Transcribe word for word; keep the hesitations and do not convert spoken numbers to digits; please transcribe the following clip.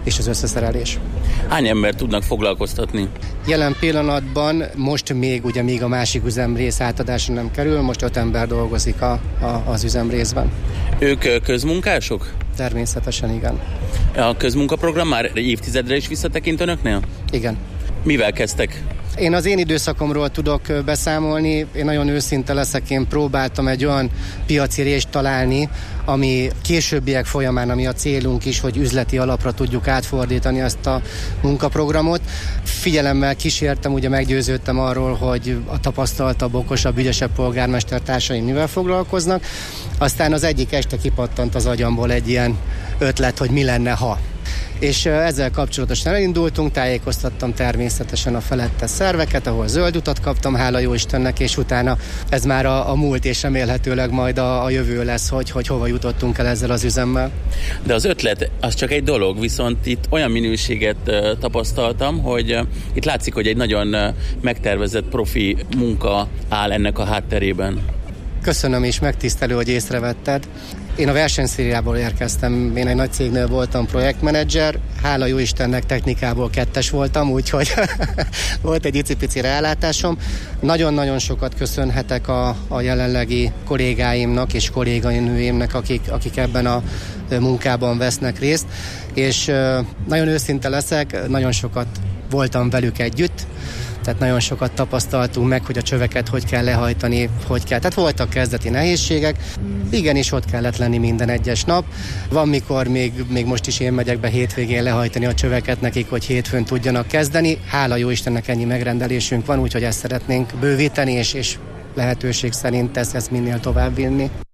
és az összeszerelés. Hány ember tudnak foglalkoztatni? Jelen pillanatban most még ugye még a másik üzemrész átadásra nem kerül, most öt ember dolgozik a, a, az üzemrészben. Ők közmunkások? Természetesen igen. A közmunkaprogram már évtizedre is visszatekint önöknél? Igen. Mivel kezdtek? Én az én időszakomról tudok beszámolni, én nagyon őszinte leszek, én próbáltam egy olyan piaci rést találni, ami későbbiek folyamán, ami a célunk is, hogy üzleti alapra tudjuk átfordítani ezt a munkaprogramot. Figyelemmel kísértem, ugye meggyőződtem arról, hogy a tapasztaltabb, okosabb, ügyesebb polgármestertársaim mivel foglalkoznak. Aztán az egyik este kipattant az agyamból egy ilyen ötlet, hogy mi lenne, ha. És ezzel kapcsolatosan elindultunk, tájékoztattam természetesen a felettes szerveket, ahol zöld utat kaptam, hála jó Istennek, és utána ez már a, a múlt, és remélhetőleg majd a, a jövő lesz, hogy, hogy hova jutottunk el ezzel az üzemmel. De az ötlet, az csak egy dolog, viszont itt olyan minőséget uh, tapasztaltam, hogy uh, itt látszik, hogy egy nagyon uh, megtervezett profi munka áll ennek a hátterében. Köszönöm, és megtisztelő, hogy észrevetted. Én a versenyszériából érkeztem, én egy nagy cégnél voltam projektmenedzser, hála jó Istennek technikából kettes voltam, úgyhogy volt egy icipici rálátásom. Nagyon-nagyon sokat köszönhetek a, a jelenlegi kollégáimnak és kolléganőimnek, akik, akik ebben a munkában vesznek részt, és nagyon őszinte leszek, nagyon sokat voltam velük együtt, tehát nagyon sokat tapasztaltunk meg, hogy a csöveket hogy kell lehajtani, hogy kell. Tehát voltak kezdeti nehézségek. Igenis, ott kellett lenni minden egyes nap. Van, mikor még, még most is én megyek be hétvégén lehajtani a csöveket nekik, hogy hétfőn tudjanak kezdeni. Hála jó Istennek ennyi megrendelésünk van, úgyhogy ezt szeretnénk bővíteni, és, és lehetőség szerint ezt, ezt minél tovább vinni.